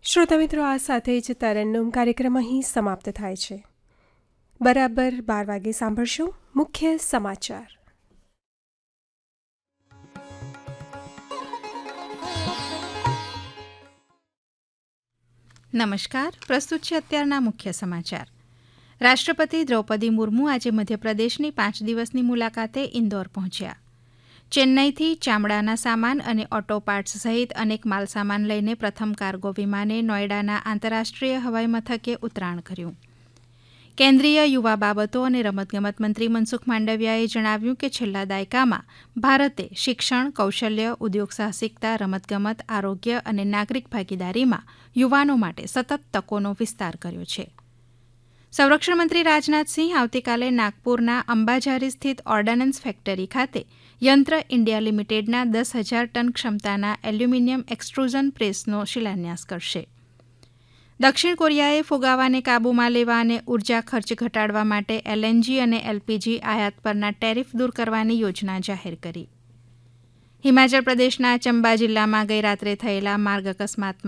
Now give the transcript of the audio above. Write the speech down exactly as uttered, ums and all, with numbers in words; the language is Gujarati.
શ્રોતા મિત્રો, આ સાથે જ તરન્નુમ કાર્યક્રમ અહીં સમાપ્ત થાય છે. બરાબર બાર વાગે સાંભળશું મુખ્ય સમાચાર. નમસ્કાર, પ્રસ્તુત છે અત્યારના મુખ્ય સમાચાર. રાષ્ટ્રપતિ દ્રૌપદી મુર્મુ આજે મધ્યપ્રદેશની પાંચ દિવસની મુલાકાતે ઇન્દોર પહોંચ્યા. ચેન્નઈથી ચામડાના સામાન અને ઓટો પાર્ટ્સ સહિત અનેક માલસામાન લઈને પ્રથમ કાર્ગો વિમાને નોઈડાના આંતરરાષ્ટ્રીય હવાઈ મથકે ઉતરાણ કર્યું. કેન્દ્રીય યુવા બાબતો અને રમતગમત મંત્રી મનસુખ માંડવિયાએ જણાવ્યું કે છેલ્લા દાયકામાં ભારતે શિક્ષણ, કૌશલ્ય, ઉદ્યોગ સાહસિકતા, રમતગમત, આરોગ્ય અને નાગરિક ભાગીદારીમાં યુવાનો માટે સતત તકોનો વિસ્તાર કર્યો છે. સંરક્ષણ મંત્રી રાજનાથસિંહ આવતીકાલે નાગપુરના અંબાજારી સ્થિત ઓર્ડનન્સ ફેક્ટરી ખાતે યંત્ર ઇન્ડિયા લિમિટેડના દસ હજાર ટન ક્ષમતાના એલ્યુમિનિયમ એક્સટ્રુઝન પ્રેસનો શિલાન્યાસ કરશે. દક્ષિણ કોરિયાએ ફુગાવાને કાબૂમાં લેવા અને ઉર્જા ખર્ચ ઘટાડવા માટે એલએનજી અને એલપીજી આયાત પરના ટેરિફ દૂર કરવાની યોજના જાહેર કરી. હિમાચલ પ્રદેશના ચંબા જિલ્લામાં ગઈરાત્રે થયેલા માર્ગ અકસ્માતમાં